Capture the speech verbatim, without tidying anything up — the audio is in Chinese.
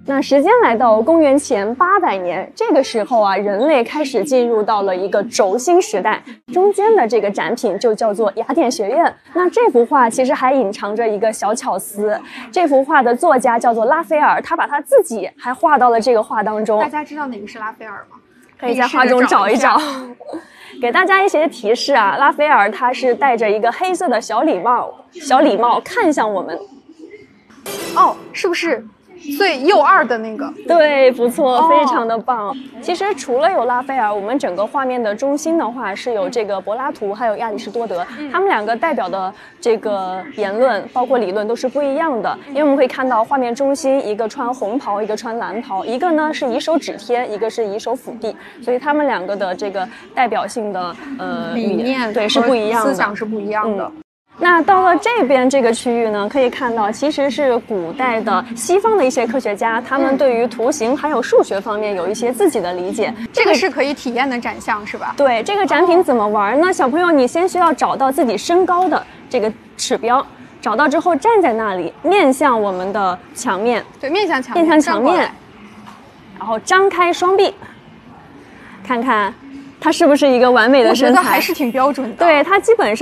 那时间来到公元前八百年，这个时候啊，人类开始进入到了一个轴心时代。中间的这个展品就叫做雅典学院。那这幅画其实还隐藏着一个小巧思，这幅画的作家叫做拉斐尔，他把他自己还画到了这个画当中。 大家知道哪个是拉斐尔吗？ 可以在画中找一找。给大家一些提示啊，拉斐尔他是戴着一个黑色的小礼帽，小礼帽看向我们。 哦，是不是最右二的那个？ 对，不错， 哦、 非常的棒。其实除了有拉斐尔，我们整个画面的中心的话是有这个柏拉图还有亚里士多德、嗯、他们两个代表的这个言论包括理论都是不一样的。因为我们会看到画面中心一个穿红袍，一个穿蓝袍，一个呢是以手指天，一个是以手抚地，所以他们两个的这个代表性的呃理念对是不一样的， 思想是不一样的。嗯， 那到了这边这个区域呢，可以看到其实是古代的西方的一些科学家，他们对于图形还有数学方面有一些自己的理解。 这个是可以体验的展项是吧？ 对，这个展品怎么玩呢？小朋友，你先需要找到自己身高的这个尺标，找到之后站在那里，面向我们的墙面。 对，面向墙面， 面向墙面，然后张开双臂，看看它是不是一个完美的身材。 我觉得还是挺标准的。 对，它基本上